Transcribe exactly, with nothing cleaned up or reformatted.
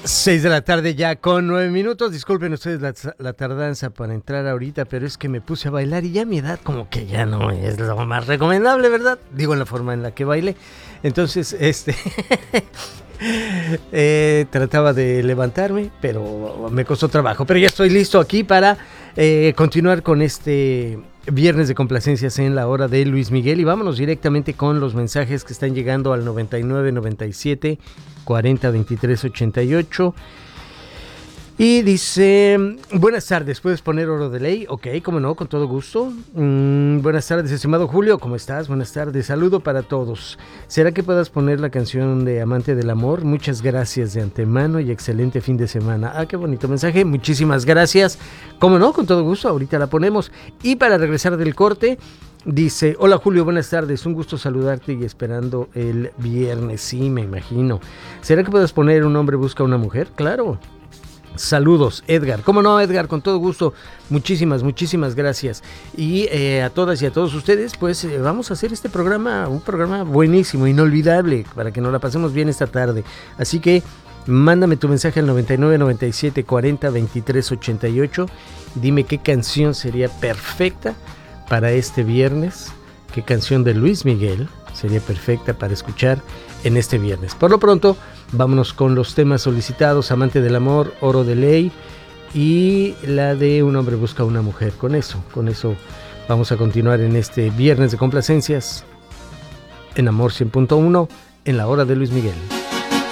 Seis de la tarde ya con nueve minutos. Disculpen ustedes la, la tardanza para entrar ahorita, pero es que me puse a bailar y ya mi edad como que ya no es lo más recomendable, ¿verdad? Digo, en la forma en la que baile. Entonces, este... eh, trataba de levantarme, pero me costó trabajo. Pero ya estoy listo aquí para eh, continuar con este viernes de complacencias en la hora de Luis Miguel. Y vámonos directamente con los mensajes que están llegando al noventa y nueve, noventa y siete, cuarenta, veintitrés, ochenta y ocho. Y dice, buenas tardes, ¿puedes poner Oro de Ley? Ok, cómo no, con todo gusto. Mm, buenas tardes, estimado Julio, ¿cómo estás? Buenas tardes, saludo para todos. ¿Será que puedas poner la canción de Amante del Amor? Muchas gracias de antemano y excelente fin de semana. Ah, qué bonito mensaje, muchísimas gracias. Cómo no, con todo gusto, ahorita la ponemos. Y para regresar del corte, dice, hola Julio, buenas tardes, un gusto saludarte y esperando el viernes. Sí, me imagino. ¿Será que puedes poner Un hombre busca a una mujer? Claro. Saludos, Edgar. ¿Cómo no, Edgar? Con todo gusto. Muchísimas, muchísimas gracias. Y eh, a todas y a todos ustedes, pues eh, vamos a hacer este programa, un programa buenísimo, inolvidable, para que nos la pasemos bien esta tarde. Así que mándame tu mensaje al noventa y nueve, noventa y siete, cuarenta, veintitrés, ochenta y ocho. Dime qué canción sería perfecta para este viernes. ¿Qué canción de Luis Miguel sería perfecta para escuchar en este viernes? Por lo pronto, vámonos con los temas solicitados: Amante del Amor, Oro de Ley y la de Un hombre busca a una mujer. Con eso, con eso vamos a continuar en este viernes de complacencias en Amor cien punto uno en la hora de Luis Miguel.